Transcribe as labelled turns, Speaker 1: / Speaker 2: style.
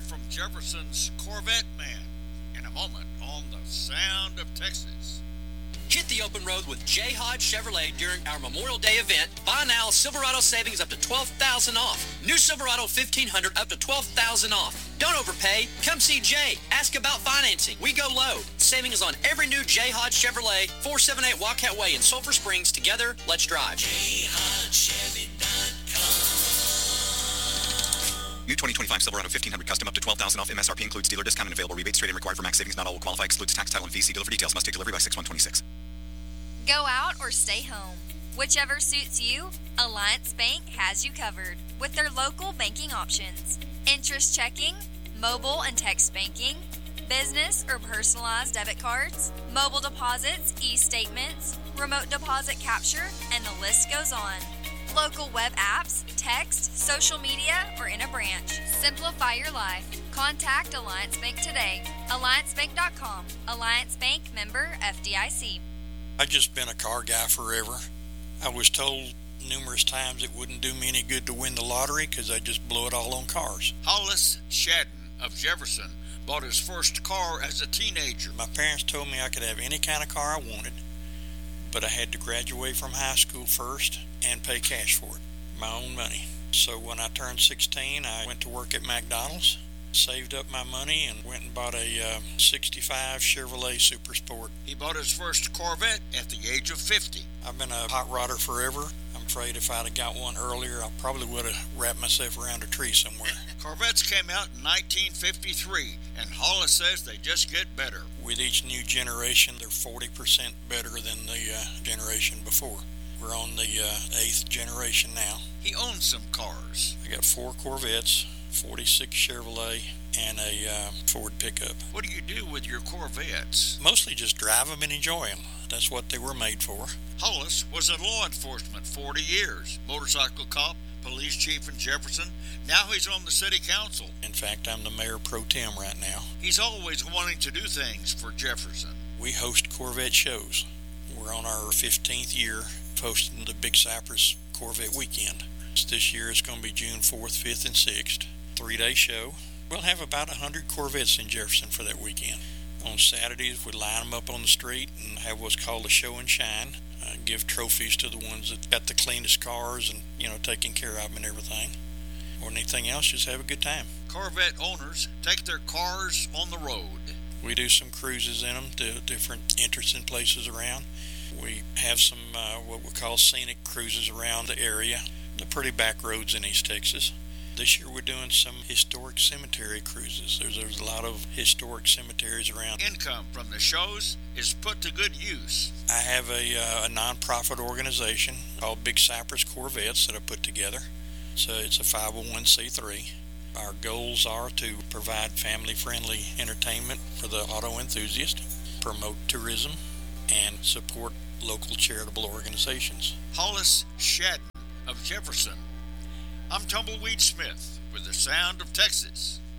Speaker 1: hear from Jefferson's Corvette man in a moment on the Sound of Texas.
Speaker 2: Hit the open road with J. Hodge Chevrolet during our Memorial Day event. Buy now, Silverado savings up to $12,000 off. New Silverado 1500 up to $12,000 off. Don't overpay. Come see Jay. Ask about financing. We go low. Savings on every new J. Hodge Chevrolet, 478 Wildcat Way in Sulphur Springs. Together, let's drive.
Speaker 3: JHodgeChevy.com. New 2025 Silverado 1500 Custom up to $12,000 off. MSRP includes dealer discount and available rebates. Trade-in required for max savings. Not all will qualify. Excludes tax, title, and fee. See dealer for details. Must take delivery by 6/126.
Speaker 4: Go out or stay home. Whichever suits you, Alliance Bank has you covered with their local banking options. Interest checking, mobile and text banking, business or personalized debit cards, mobile deposits, e-statements, remote deposit capture, and the list goes on. Local web apps, text, social media, or in a branch. Simplify your life. Contact Alliance Bank today. AllianceBank.com. Alliance Bank, member FDIC.
Speaker 5: I've just been a car guy forever. I was told numerous times it wouldn't do me any good to win the lottery because I just blow it all on cars.
Speaker 1: Hollis Shadden of Jefferson bought his first car as a teenager.
Speaker 5: My parents told me I could have any kind of car I wanted, but I had to graduate from high school first and pay cash for it, my own money. So when I turned 16, I went to work at McDonald's, saved up my money, and went and bought a 65 Chevrolet Super Sport.
Speaker 1: He bought his first Corvette at the age of 50.
Speaker 5: I've been a hot rodder forever. I'm afraid if I'd have got one earlier, I probably would have wrapped myself around a tree somewhere.
Speaker 1: Corvettes came out in 1953, and Hollis says they just get better.
Speaker 5: With each new generation, they're 40% better than the generation before. We're on the 8th generation now.
Speaker 1: He owns some cars.
Speaker 5: I got 4 Corvettes, 46 Chevrolet, and a Ford pickup.
Speaker 1: What do you do with your Corvettes?
Speaker 5: Mostly just drive them and enjoy them. That's what they were made for.
Speaker 1: Hollis was in law enforcement 40 years. Motorcycle cop, police chief in Jefferson. Now he's on the city council.
Speaker 5: In fact, I'm the mayor pro tem right now.
Speaker 1: He's always wanting to do things for Jefferson.
Speaker 5: We host Corvette shows. We're on our 15th year of hosting the Big Cypress Corvette Weekend. This year it's going to be June 4th, 5th, and 6th. 3-day show. We'll have about 100 Corvettes in Jefferson for that weekend. On Saturdays, we line them up on the street and have what's called a show and shine. Give trophies to the ones that got the cleanest cars and, taking care of them and everything. Or anything else, just have a good time.
Speaker 1: Corvette owners take their cars on the road.
Speaker 5: We do some cruises in them to different interesting places around. We have some what we call scenic cruises around the area, the pretty back roads in East Texas. This year we're doing some historic cemetery cruises. There's a lot of historic cemeteries around.
Speaker 1: Income from the shows is put to good use.
Speaker 5: I have a non-profit organization called Big Cypress Corvettes that I put together. So it's a 501c3. Our goals are to provide family-friendly entertainment for the auto enthusiast, promote tourism, and support local charitable organizations.
Speaker 1: Hollis Shadden of Jefferson. I'm Tumbleweed Smith with the Sound of Texas.